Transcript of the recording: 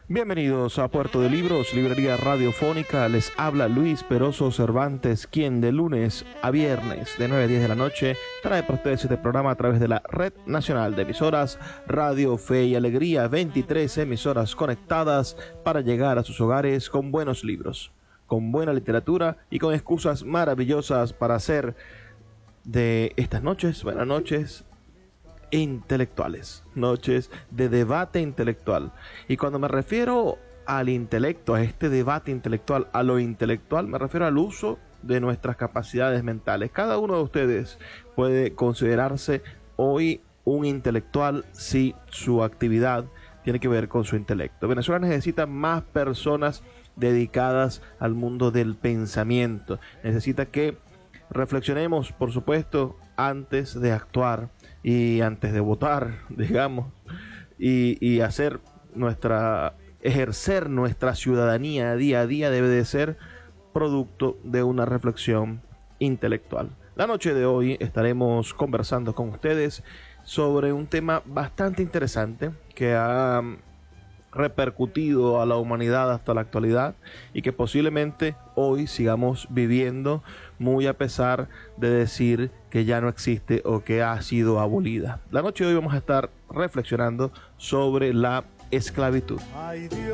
Bienvenidos a Puerto de Libros, librería radiofónica. Les habla Luis Peroso Cervantes, quien de lunes a viernes de 9 a 10 de la noche trae para ustedes este programa a través de la Red Nacional de Emisoras Radio Fe y Alegría. 23 emisoras conectadas para llegar a sus hogares con buenos libros, con buena literatura y con excusas maravillosas para hacer de estas noches buenas noches intelectuales, noches de debate intelectual. Y cuando me refiero al intelecto, a este debate intelectual, a lo intelectual, me refiero al uso de nuestras capacidades mentales. Cada uno de ustedes puede considerarse hoy un intelectual si su actividad tiene que ver con su intelecto. Venezuela necesita más personas dedicadas al mundo del pensamiento. Necesita que reflexionemos, por supuesto, antes de actuar y antes de votar, digamos, y hacer ejercer nuestra ciudadanía día a día debe de ser producto de una reflexión intelectual. La noche de hoy estaremos conversando con ustedes sobre un tema bastante interesante que ha repercutido a la humanidad hasta la actualidad y que posiblemente hoy sigamos viviendo muy a pesar de decir que ya no existe o que ha sido abolida. La noche de hoy vamos a estar reflexionando sobre la esclavitud.